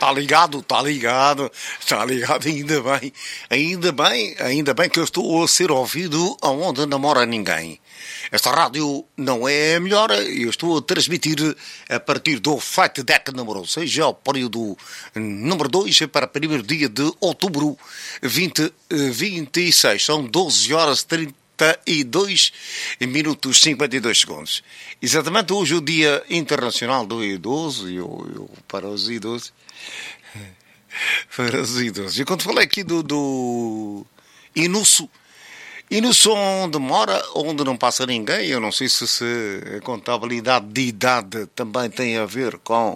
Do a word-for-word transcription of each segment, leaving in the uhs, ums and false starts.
Está ligado, está ligado, está ligado, ainda bem, ainda bem, ainda bem que eu estou a ser ouvido aonde não mora ninguém. Esta rádio não é a melhor, eu estou a transmitir a partir do Fight Deck número seis, ao período número dois, para o primeiro dia de outubro, vinte vinte e seis, são doze horas e trinta e dois minutos e cinquenta e dois segundos. Exatamente hoje o Dia Internacional do Idoso, eu, eu, para os idosos, para os idosos. E quando falei aqui do, do Inusso, Inusso onde mora, onde não passa ninguém, eu não sei se, se a contabilidade de idade também tem a ver com,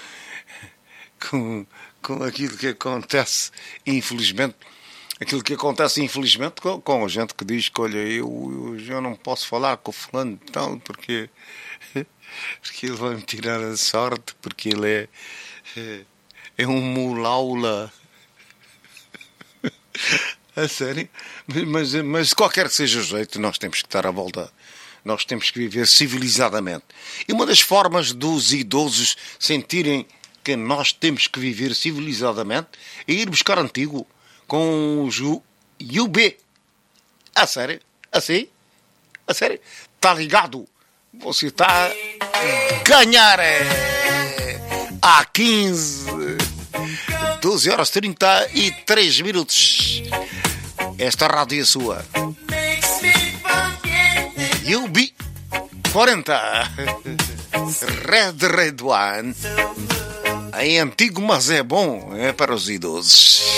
com, com aquilo que acontece, infelizmente, aquilo que acontece, infelizmente, com, com a gente que diz que, olha, eu, eu, eu não posso falar com o fulano e tal, porque, porque ele vai me tirar a sorte, porque ele é, é, é um mulaula. A sério? Mas, mas, qualquer que seja o jeito, nós temos que estar à volta. Nós temos que viver civilizadamente. E uma das formas dos idosos sentirem que nós temos que viver civilizadamente é ir buscar antigo com os U B. A sério? Assim? A sério? Está ligado? Você está a ganhar é, há quinze, doze horas e trinta e três minutos. Esta rádio é sua. U B quarenta. Red Red One. É antigo, mas é bom. É para os idosos.